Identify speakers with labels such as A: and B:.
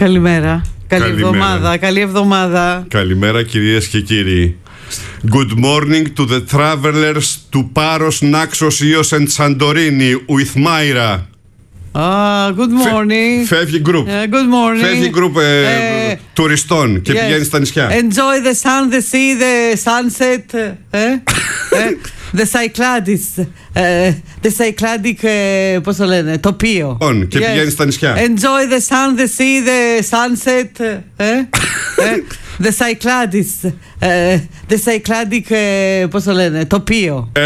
A: Καλημέρα. Καλή εβδομάδα.
B: Καλημέρα κυρίες και κύριοι. Good morning to the travelers to Paros, Naxos, Ios and Santorini with Myra.
A: Good morning.
B: Φεύγει γκρουπ.
A: Good morning.
B: Φεύγει γκρουπ τουριστών και πηγαίνει στα νησιά.
A: Enjoy the sun, the sea, the sunset. The Cyclades. The Cycladic, πώς το λένε, τοπίο.
B: Και πηγαίνει στα νησιά.
A: Enjoy the sun, the sea, the sunset. The Cyclades. The Cycladic, πώς το λένε, τοπίο.